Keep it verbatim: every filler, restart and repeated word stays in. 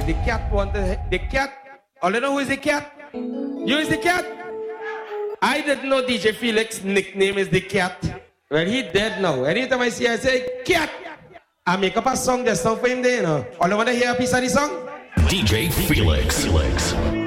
the cat wanted the cat. All you know who is the cat? You is the cat? I didn't know D J Felix's nickname is the cat. Well, he dead now. Anytime I see I say cat, I make up a song just now for him there, you know. All you want to hear a piece of the song? D J Felix. Felix.